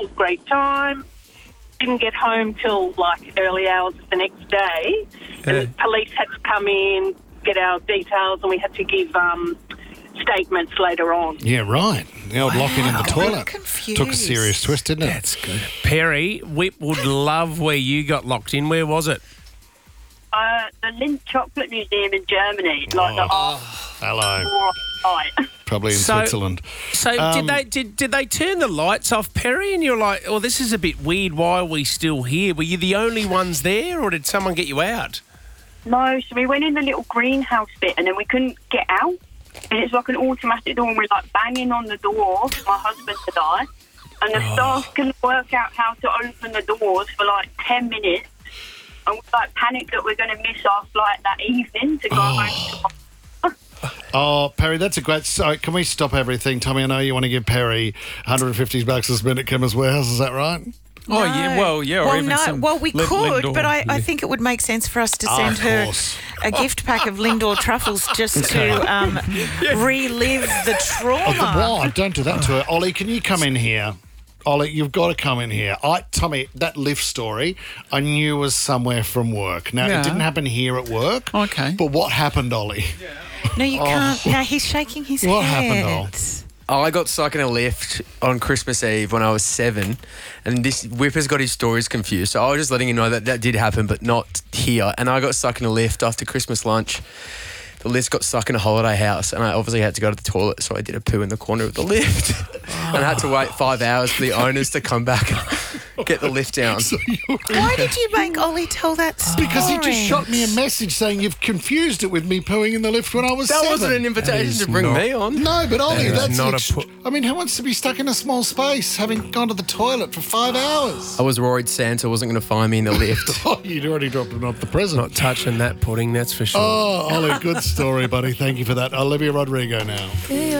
was a great time. Didn't get home till like early hours of the next day. Yeah. And police had to come in, get our details, and we had to give statements later on. Yeah, right. The old locking in the toilet. Confused. Took a serious twist, didn't it? That's good. Perry, Whip would love where you got locked in. Where was it? The Lindt Chocolate Museum in Germany, like the Hello. night. Probably in Switzerland. So did they turn the lights off, Perry? And you're like, oh, this is a bit weird. Why are we still here? Were you the only ones there, or did someone get you out? No, so we went in the little greenhouse bit and then we couldn't get out. And it's like an automatic door and we're like banging on the door, my husband and I. And the staff couldn't work out how to open the doors for like 10 minutes. And we're like panicked that we're going to miss our flight that evening to go home. Oh, Perry, that's a great... So, can we stop everything? Tommy, I know you want to give Perry $150 to spend at Kimmer's Warehouse, is that right? Oh, yeah, well, yeah, or even some... Well, we could, Lindor. but I think it would make sense for us to send her a gift pack of Lindor truffles just to relive the trauma. Why? Don't do that to her. Ollie, can you come in here? Ollie, you've got to come in here. Tommy, that lift story, I knew was somewhere from work. Now, it didn't happen here at work. Okay. But what happened, Ollie? No, you can't. No, he's shaking his What head. happened, I got stuck in a lift on Christmas Eve when I was 7, and this Whipper's got his stories confused. So I was just letting you know that did happen, but not here. And I got stuck in a lift after Christmas lunch. The lift got stuck in a holiday house, and I obviously had to go to the toilet, so I did a poo in the corner of the lift. And I had to wait 5 hours for the owners to come back and get the lift down. Why did you make Ollie tell that story? Because he just shot me a message saying you've confused it with me pooing in the lift when I was 7. That wasn't an invitation to bring me on. No, but Ollie, that's not I mean, who wants to be stuck in a small space having gone to the toilet for 5 hours? I was worried Santa wasn't going to find me in the lift. Oh, you'd already dropped him off the present. Not touching that pudding, that's for sure. Oh, Ollie, good story, buddy. Thank you for that. Olivia Rodrigo now.